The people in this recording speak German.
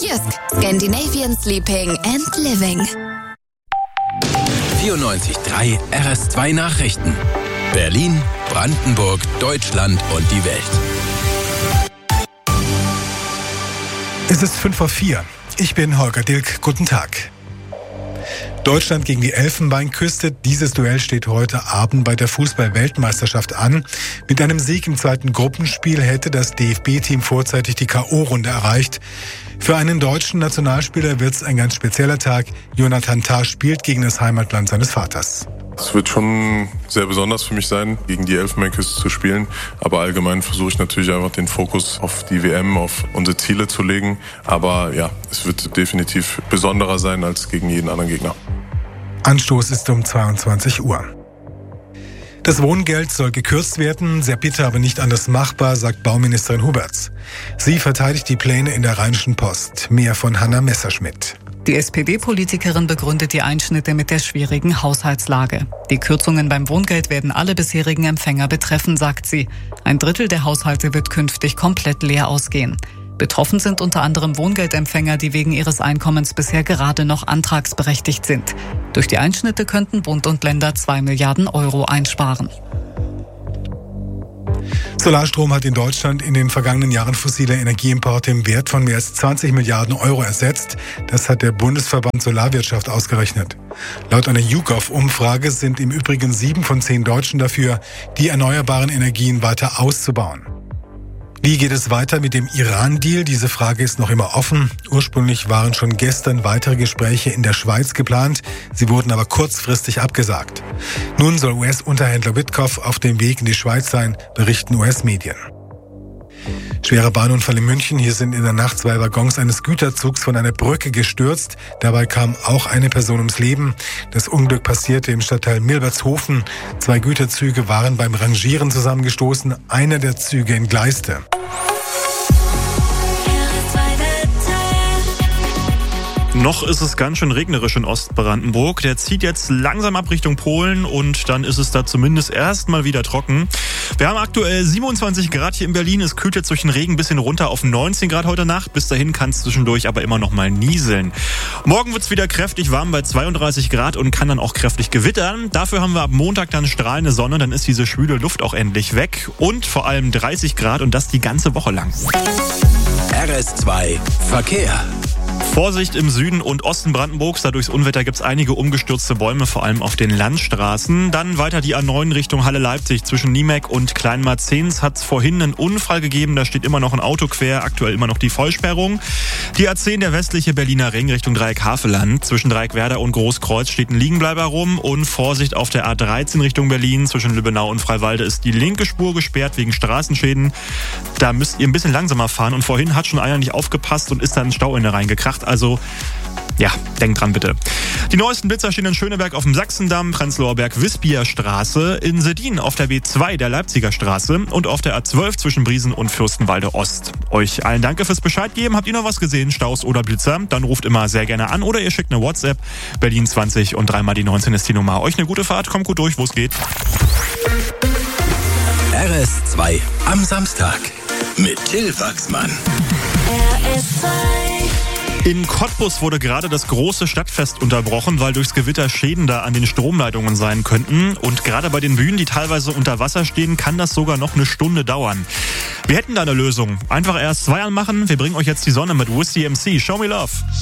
Jysk, Scandinavian Sleeping and Living. 94.3 RS2 Nachrichten. Berlin, Brandenburg, Deutschland und die Welt. Es ist 5:04. Ich bin Holger Dilk. Guten Tag. Deutschland gegen die Elfenbeinküste. Dieses Duell steht heute Abend bei der Fußball-Weltmeisterschaft an. Mit einem Sieg im zweiten Gruppenspiel hätte das DFB-Team vorzeitig die K.O.-Runde erreicht. Für einen deutschen Nationalspieler wird es ein ganz spezieller Tag. Jonathan Tah spielt gegen das Heimatland seines Vaters. Es wird schon sehr besonders für mich sein, gegen die Elfenbeinküste zu spielen. Aber allgemein versuche ich natürlich einfach den Fokus auf die WM, auf unsere Ziele zu legen. Aber ja, es wird definitiv besonderer sein als gegen jeden anderen Gegner. Anstoß ist um 22 Uhr. Das Wohngeld soll gekürzt werden, sehr bitter, aber nicht anders machbar, sagt Bauministerin Huberts. Sie verteidigt die Pläne in der Rheinischen Post. Mehr von Hanna Messerschmidt. Die SPD-Politikerin begründet die Einschnitte mit der schwierigen Haushaltslage. Die Kürzungen beim Wohngeld werden alle bisherigen Empfänger betreffen, sagt sie. 1/3 der Haushalte wird künftig komplett leer ausgehen. Betroffen sind unter anderem Wohngeldempfänger, die wegen ihres Einkommens bisher gerade noch antragsberechtigt sind. Durch die Einschnitte könnten Bund und Länder 2 Milliarden Euro einsparen. Solarstrom hat in Deutschland in den vergangenen Jahren fossile Energieimporte im Wert von mehr als 20 Milliarden Euro ersetzt. Das hat der Bundesverband Solarwirtschaft ausgerechnet. Laut einer YouGov-Umfrage sind im Übrigen 7 von 10 Deutschen dafür, die erneuerbaren Energien weiter auszubauen. Wie geht es weiter mit dem Iran-Deal? Diese Frage ist noch immer offen. Ursprünglich waren schon gestern weitere Gespräche in der Schweiz geplant. Sie wurden aber kurzfristig abgesagt. Nun soll US-Unterhändler Witkoff auf dem Weg in die Schweiz sein, berichten US-Medien. Schwerer Bahnunfall in München. Hier sind in der Nacht 2 Waggons eines Güterzugs von einer Brücke gestürzt. Dabei kam auch eine Person ums Leben. Das Unglück passierte im Stadtteil Milbertshofen. 2 Güterzüge waren beim Rangieren zusammengestoßen. Einer der Züge entgleiste. Noch ist es ganz schön regnerisch in Ostbrandenburg. Der zieht jetzt langsam ab Richtung Polen und dann ist es da zumindest erstmal wieder trocken. Wir haben aktuell 27 Grad hier in Berlin. Es kühlt jetzt durch den Regen ein bisschen runter auf 19 Grad heute Nacht. Bis dahin kann es zwischendurch aber immer noch mal nieseln. Morgen wird es wieder kräftig warm bei 32 Grad und kann dann auch kräftig gewittern. Dafür haben wir ab Montag dann strahlende Sonne. Dann ist diese schwüle Luft auch endlich weg. Und vor allem 30 Grad und das die ganze Woche lang. RS2 Verkehr. Vorsicht im Süden und Osten Brandenburgs. Da durchs Unwetter gibt es einige umgestürzte Bäume, vor allem auf den Landstraßen. Dann weiter die A9 Richtung Halle-Leipzig. Zwischen Niemek und Kleinmarzens hat es vorhin einen Unfall gegeben. Da steht immer noch ein Auto quer, aktuell immer noch die Vollsperrung. Die A10, der westliche Berliner Ring Richtung Dreieck Havelland. Zwischen Dreieckwerder und Großkreuz steht ein Liegenbleiber rum. Und Vorsicht auf der A13 Richtung Berlin. Zwischen Lübbenau und Freiwalde ist die linke Spur gesperrt wegen Straßenschäden. Da müsst ihr ein bisschen langsamer fahren. Und vorhin hat schon einer nicht aufgepasst und ist dann ein Stauende reingekracht. Also, ja, denkt dran bitte. Die neuesten Blitzer stehen in Schöneberg auf dem Sachsendamm, Prenzlauer Berg, Wispia Straße, in Seddin auf der B2 der Leipziger Straße und auf der A12 zwischen Briesen und Fürstenwalde Ost. Euch allen danke fürs Bescheid geben. Habt ihr noch was gesehen, Staus oder Blitzer? Dann ruft immer sehr gerne an oder ihr schickt eine WhatsApp. Berlin 20 und 3 mal die 19 ist die Nummer. Euch eine gute Fahrt, kommt gut durch, wo es geht. RS2 am Samstag mit Till Wachsmann. RS2. In Cottbus wurde gerade das große Stadtfest unterbrochen, weil durchs Gewitter Schäden da an den Stromleitungen sein könnten. Und gerade bei den Bühnen, die teilweise unter Wasser stehen, kann das sogar noch eine Stunde dauern. Wir hätten da eine Lösung. Einfach RS2 anmachen. Wir bringen euch jetzt die Sonne mit Wiz MC. Show Me Love.